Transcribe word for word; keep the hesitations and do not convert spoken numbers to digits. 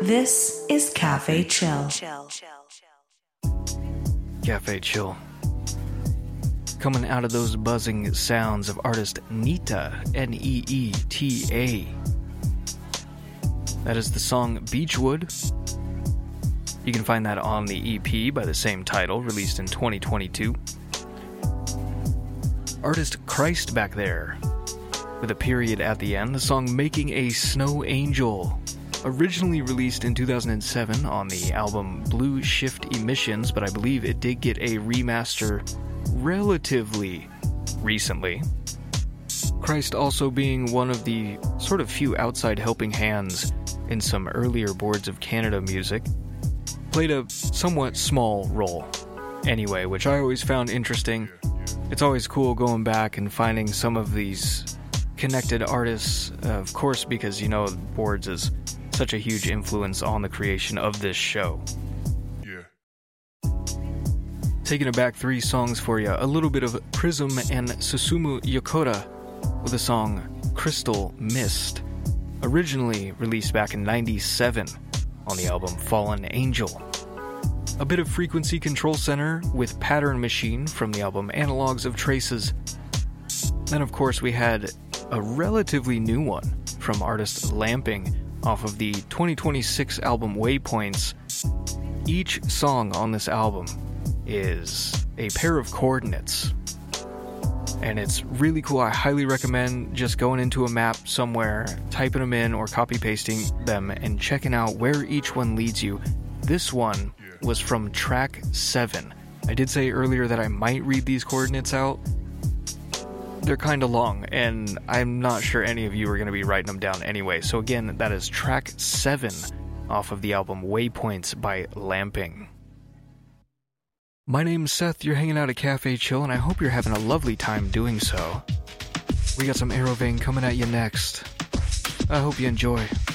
This is Cafe Chill. Cafe Chill. Coming out of those buzzing sounds of artist Neeta, N E E T A. That is the song Beachwood. You can find that on the E P by the same title, released in twenty twenty-two. Artist Christ back there, with a period at the end, the song Making a Snow Angel. Originally released in two thousand seven on the album Blue Shift Emissions, but I believe it did get a remaster relatively recently. Christ also being one of the sort of few outside helping hands in some earlier Boards of Canada music, played a somewhat small role anyway, which I always found interesting. It's always cool going back and finding some of these connected artists, uh, of course, because, you know, Boards is such a huge influence on the creation of this show. Yeah. Taking it back three songs for you. A little bit of Prism and Susumu Yokota with the song Crystal Mist, originally released back in ninety-seven on the album Fallen Angel. A bit of Frequency Control Center with Pattern Machine from the album Analogs of Traces. Then, of course, we had a relatively new one from artist Lamping off of the twenty twenty-six album Waypoints. Each song on this album is a pair of coordinates, and it's really cool. I highly recommend just going into a map somewhere, typing them in or copy pasting them, and checking out where each one leads you. This one was from track seven. I did say earlier that I might read these coordinates out. They're kind of long, and I'm not sure any of you are going to be writing them down anyway. So again, that is track seven off of the album Waypoints by Lamping. My name's Seth, you're hanging out at Cafe Chill, and I hope you're having a lovely time doing so. We got some Aerovane coming at you next. I hope you enjoy.